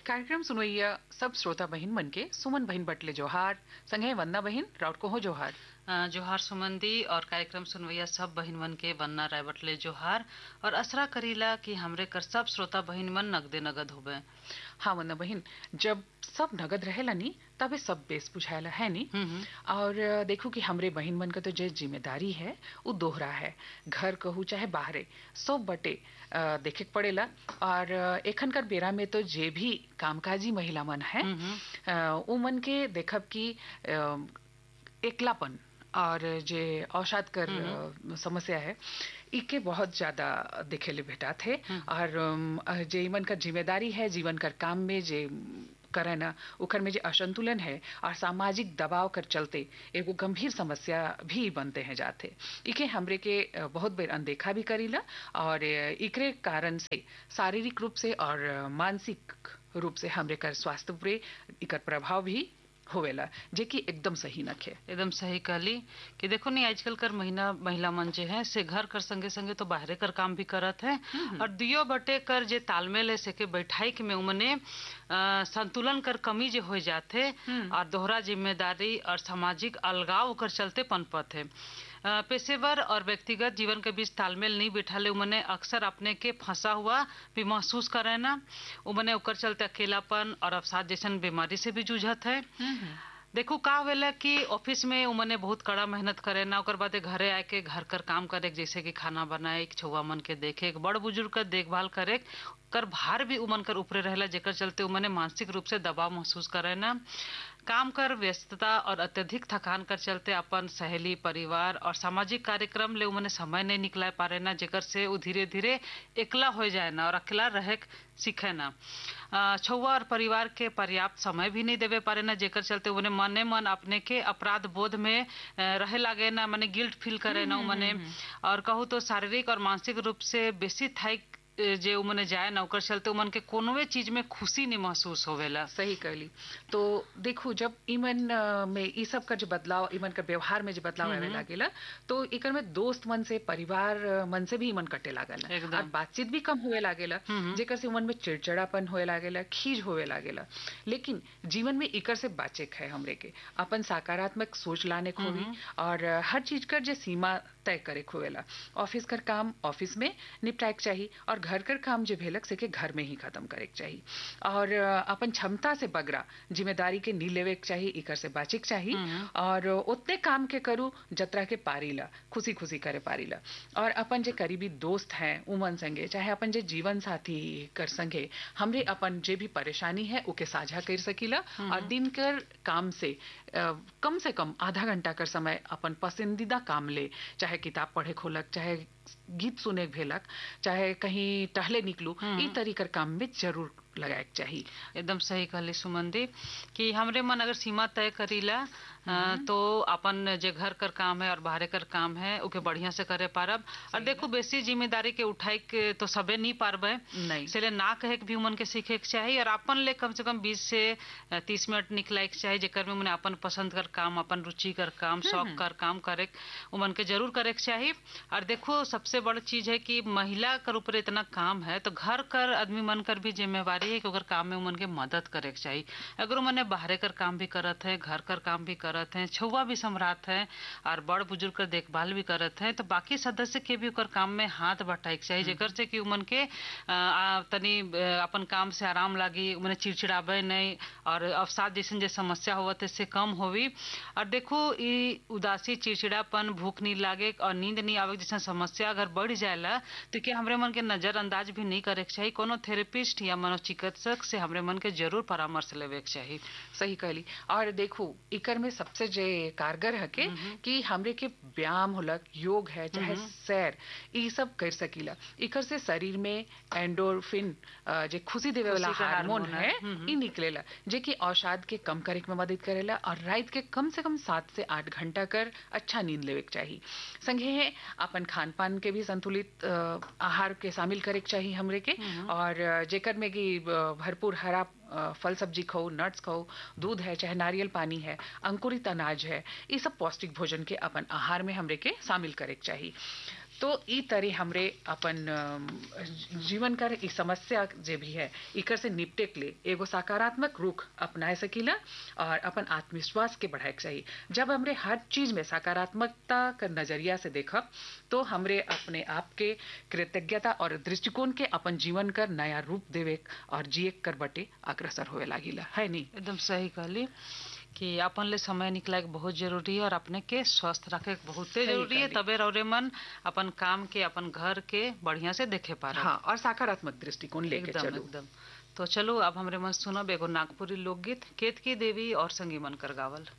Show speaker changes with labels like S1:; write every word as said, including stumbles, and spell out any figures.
S1: कार्यक्रम सुनवैया सब श्रोता बहिन मन के सुमन बहिन बटले जोहार संगे वंदना बहिन राउट को हो जोहार।
S2: अ, जोहार सुमंदी और कार्यक्रम सुनवैया सब बहिन मन के वन्ना राय बटले जोहार और असरा करीला कि हमरे कर सब श्रोता बहिन मन नगदे नगद होबे।
S1: हाँ वंदना बहिन, जब सब नगद रहेला नी तबे सब बेस बुझाएला है नी।
S2: हम्म हम्म,
S1: और अ, देखो कि हमरे बहिन मन का तो जो जिम्मेदारी है वो दोहरा है। घर कहू चाहे बाहरे सब बटे अ, देखे के पड़ेला। और अ, एखन कर बेरा में तो जे भी कामकाजी महिला मन है
S2: हम्म हम्म,
S1: अ, उ मन के देखब कि अ, एकलापन और जे अवसाद कर
S2: हम्म,
S1: अ, समस्या है इके बहुत ज्यादा देखे ले भेटा थे।
S2: हम्म,
S1: और अम, अ, जे इमन का जिम्मेदारी है जीवन कर काम में जे करे ना उखर में जे असंतुलन है और सामाजिक दबाव कर चलते एगो गंभीर समस्या भी बनते हैं जाते। इके हमरे के अ, बहुत बेर अनदेखा भी करीला। और अ, इकरे कारण से शारीरिक रूप से और अ, मानसिक रूप से हमरे कर स्वास्थ्य पे इकर प्रभाव भी होवेला, जे कि एकदम सही नखे।
S2: एकदम सही कहली कि देखो नहीं आजकल कर महिला महिला मन जे है से घर कर संगे संगे तो बाहरे कर काम भी करत है और दियो बटे कर जे तालमेल है से के बैठाई के में उमने अ, संतुलन कर कमी जे हो जाते
S1: हम्म।
S2: और दोहरा जिम्मेदारी और सामाजिक अलगाव कर चलते पनपत है। अ, पेशेवर और व्यक्तिगत जीवन के बीच तालमेल नहीं बिठाले उमने अक्सर अपने के फंसा हुआ भी महसूस करे ना। उमने ओकर चलते अकेलापन और अवसाद जैसन बीमारी से भी जूझत है।
S1: हम्म।
S2: देखो का होवेला कि ऑफिस में उमने बहुत कड़ा मेहनत करे ना ओकर बाद घरे आके घर कर काम करे जैसे कि खाना बनाए छुआ मन के देखे बड़ बुजुर्ग का देखभाल करे कर भार भी उमन कर ऊपरे रहेला जेकर चलते उमने मानसिक रूप से दबाव महसूस करे ना। काम कर व्यस्तता और अत्यधिक थकान कर चलते अपन सहेली परिवार और सामाजिक कार्यक्रम ले उमने समय नहीं निकला पारे ना जेकर से वो धीरे धीरे एकला हो जाए ना और अकेला रहे सीखे ना। अ, छुआ और परिवार के पर्याप्त समय भी नहीं देवे पारे ना जेकर चलते उन्हें मने मन अपने के अपराध बोध में अ, रहे लागे ना माने गिल्ट फील करे ना उमने। और कहूँ तो शारीरिक और मानसिक रूप से बेसी थाई जे उमने जाए ना ओकर चलते उमन के कोनोवे चीज में खुशी नहीं महसूस होवेला।
S1: सही कहली। तो देखो जब इमन अ, में ई सब का जो बदलाव इमन का व्यवहार में जो बदलाव आवे
S2: हम्म
S1: लागेला तो इकर में दोस्त मन से परिवार अ, मन से भी इमन कटे लागेला और
S2: एकदम।
S1: बातचीत भी कम होए लागेला,
S2: हम्म
S1: जेकर से उमन में चिड़चिड़ापन होए लागेला खीज होए लागेला। लेकिन जीवन में इकर से बाचे है हमरे के अपन सकारात्मक सोच लाने को होई
S2: हम्म
S1: और अ, हर चीज कर जे सीमा तय करे के होवेला। ऑफिस कर काम ऑफिस में निपटाए के चाहिए और घर कर काम जो भेलक से के घर में ही खत्म करे के चाहिए। और अ, अपन क्षमता से बगरा जिम्मेदारी के नी लेवे के चाहिए इकर से बाचे के चाहिए।
S2: हम्म
S1: और उतने काम के करू जतरा के पारीला खुशी खुशी करे पारीला। और अपन जे करीबी दोस्त हैं उमन संगे चाहे अपन जे जीवन साथी कर संगे हमरे अपन जे भी परेशानी है उके साझा कर सकीला। और दिन कर काम से अ, कम से कम आधा घंटा कर समय अपन पसंदीदा काम ले चाहे किताब पढ़े खोलक चाहे गीत सुने भेलक चाहे कहीं टहले निकलू ई तरीकर काम में जरूर लगाए के चाहिए।
S2: एकदम सही कहली सुमंदी कि हमरे मन अगर सीमा तय करीला अ, तो अपन जे घर कर काम है और बाहरे कर काम है ओके बढ़िया से करे पारब। और देखो बेसी जिम्मेदारी के उठाई के तो सबे नहीं पारबे
S1: नहीं।
S2: इसलिए ना कहे के भी उमन के सीखे के चाहिए और अपन ले कम से कम बीस से तीस मिनट निकलाए के चाहिए जेकर में उन्हें अपन पसंद कर काम अपन रुचि कर काम शौक कर काम करे उमन के जरूर करे के चाहिए। और देखो सबसे बड़ी चीज है कि महिला कर ऊपर इतना काम है तो घर कर आदमी मन कर भी जिम्मेवारी है कि अगर काम में उमन के मदद करे के चाहिए। अगर उमने बाहरे कर काम भी करत है घर कर काम भी करत है छुआ भी सम्राट है और बड़ बुजुर्ग कर देखभाल भी करत है तो बाकी सदस्य के भी ओकर काम में हाथ बटाए के चाहिए जेकर से कि उमन के अ, आ, तनी अ, अपन काम से आराम लागी उमने चिड़चिड़ाबे नहीं और अवसाद जैसन जे समस्या होवत है से कम होवी। और देखो ई उदासी चिड़चिड़ापन भूख नहीं लागे और नींद नहीं आवे जैसन समस्या अगर बढ़ जाएला तो क्या हमरे मन के नजरअंदाज भी नहीं करे के चाहिए। कोनो थेरेपिस्ट या मनोचिकित्सक से हमरे मन के जरूर परामर्श लेवे के चाहिए।
S1: सही कहली। और देखो इकर में सबसे जे कारगर है के कि हमरे के व्यायाम होलक योग है चाहे सैर ई सब कर सकीला। इकर से शरीर में एंडोर्फिन अ, जे खुशी देवे वाला
S2: खुशी का
S1: हार्मोन
S2: हार्मोन
S1: है
S2: है।
S1: ई निकलेला जे कि अवसाद के कम करे में मदद करेला। और रात के कम से कम सात से आठ घंटा कर अच्छा नींद लेवे के चाहिए। संगे है अपन खान पान के भी संतुलित अ, आहार के शामिल करे के चाहिए हमरे के। और अ, जेकर में कि अ, भरपूर हरा अ, फल सब्जी खाओ नट्स खाओ दूध है चाहे नारियल पानी है अंकुरित अनाज है ये सब पौष्टिक भोजन के अपन आहार में हमरे के शामिल करे के चाहिए। तो ई तरह हमरे अपन अ, जीवन कर ई समस्या जे भी है इकर से निपटे के लिए एगो सकारात्मक रुख अपनाए सकीला और अपन आत्मविश्वास के बढ़ाए के चाहिए। जब हमरे हर चीज में सकारात्मकता का नजरिया से देखब तो हमरे अपने आप के कृतज्ञता और दृष्टिकोण के अपन जीवन कर नया रूप देवे और जिए कर बटे अग्रसर होए लागिला, है नी?
S2: एकदम सही कहली कि अपन ले समय निकला बहुत जरूरी है और अपने के स्वस्थ रखे बहुते
S1: सही
S2: जरूरी है,
S1: कहली।
S2: तबे रौरे मन अपन काम के अपन घर के बढ़िया से देखे पा रहा।
S1: हाँ, और सकारात्मक दृष्टिकोण लेके
S2: एकदम
S1: चलो।
S2: एकदम। तो चलो अब हमरे मन सुनब एगो नागपुरी लोकगीत केतकी देवी और संगी मन कर गावल।